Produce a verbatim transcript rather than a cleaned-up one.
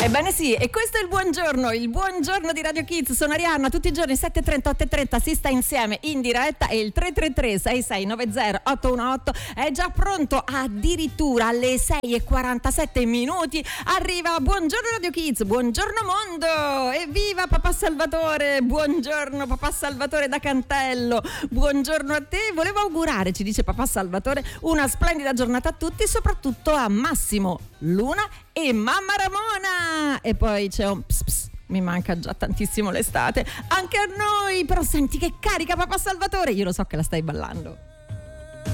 Ebbene sì, e questo è il buongiorno, il buongiorno di Radio Kids. Sono Arianna, tutti i giorni sette e trenta, otto e trenta si sta insieme in diretta e il tre tre tre sei sei nove zero otto uno otto è già pronto addirittura alle sei e quarantasette minuti. Arriva Buongiorno Radio Kids, buongiorno mondo, evviva papà Salvatore, buongiorno papà Salvatore da Cantello, buongiorno a te. Volevo augurare, ci dice papà Salvatore, una splendida giornata a tutti, soprattutto a Massimo, Luna e mamma Ramona. E poi c'è un ps ps, mi manca già tantissimo l'estate anche a noi, però senti che carica papà Salvatore, io lo so che la stai ballando.